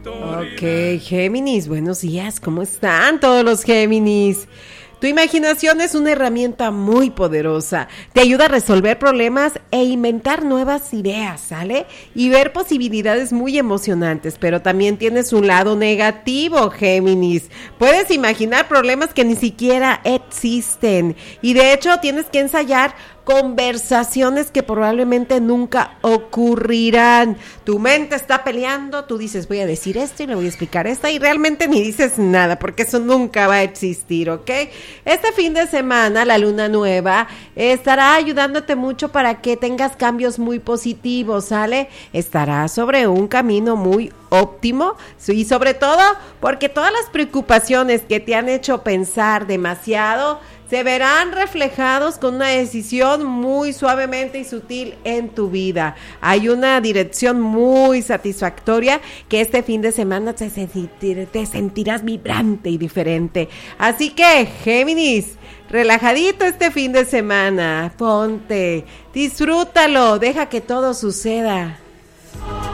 Ok, Géminis, buenos días, ¿cómo están todos los Géminis? Tu imaginación es una herramienta muy poderosa, te ayuda a resolver problemas e inventar nuevas ideas, ¿sale? Y ver posibilidades muy emocionantes, pero también tienes un lado negativo, Géminis. Puedes imaginar problemas que ni siquiera existen y de hecho tienes que ensayar conversaciones que probablemente nunca ocurrirán. Tu mente está peleando, tú dices voy a decir esto y le voy a explicar esto y realmente ni dices nada porque eso nunca va a existir, ¿ok? Este fin de semana la luna nueva estará ayudándote mucho para que tengas cambios muy positivos, ¿sale? Estará sobre un camino muy óptimo y sobre todo porque todas las preocupaciones que te han hecho pensar demasiado se verán reflejados con una decisión muy suavemente y sutil en tu vida. Hay una dirección muy satisfactoria que este fin de semana te sentirás vibrante y diferente. Así que, Géminis, relajadito este fin de semana, ponte, disfrútalo, deja que todo suceda.